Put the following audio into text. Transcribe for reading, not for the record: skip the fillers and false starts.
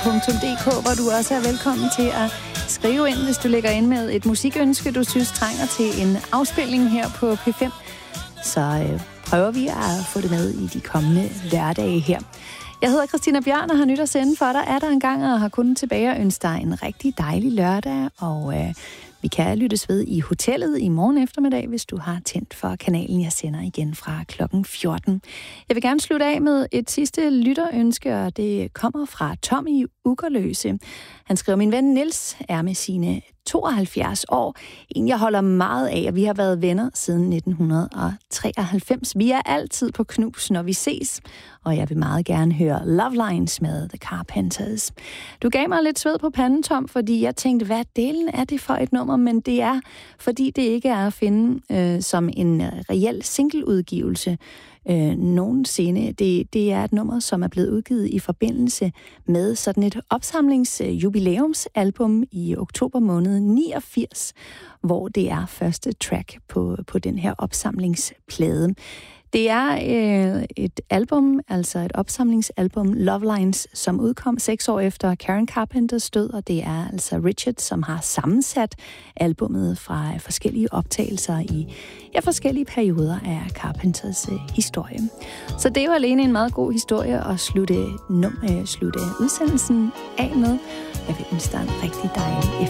radio4.dk, hvor du også er velkommen til at skrive ind, hvis du lægger ind med et musikønske, du synes trænger til en afspilning her på P5. Så prøver vi at få det med i de kommende lørdage her. Jeg hedder Christina Bjørn og har nyt at sende for dig. Er der en gang og har kun tilbage at ønske dig en rigtig dejlig lørdag, og vi kan lyttes ved i hotellet i morgen eftermiddag, hvis du har tændt for kanalen. Jeg sender igen fra klokken 14. Jeg vil gerne slutte af med et sidste lytterønske, og det kommer fra Tommy Ugerløse. Han skriver, min ven Niels er med sine 72 år. En, jeg holder meget af, og vi har været venner siden 1993. Vi er altid på knus, når vi ses, og jeg vil meget gerne høre Love Lines med The Carpenters. Du gav mig lidt sved på panden, Tom, fordi jeg tænkte, hvad delen er det for et nummer? Men det er, fordi det ikke er at finde som en reel singleudgivelse nogensinde. Det er et nummer, som er blevet udgivet i forbindelse med sådan et opsamlingsjubilæumsalbum i oktober måned 89, hvor det er første track på den her opsamlingsplade. Det er et album, altså et opsamlingsalbum, Love Lines, som udkom 6 år efter Karen Carpenters død, og det er altså Richard, som har sammensat albummet fra forskellige optagelser i forskellige perioder af Carpenters historie. Så det er jo alene en meget god historie at slutte udsendelsen af med. Jeg vil ønske dig en rigtig dejlig